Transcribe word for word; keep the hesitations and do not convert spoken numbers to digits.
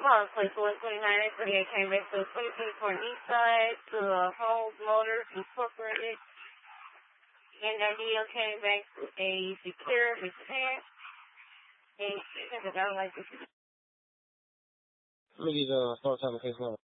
lost like one twenty-nine equity. I came back to twenty twenty-four East Side to uh, Holmes Motors Incorporated. And then Neil came back to a secure repair. And I don't like this. Let me get uh, start time and case number.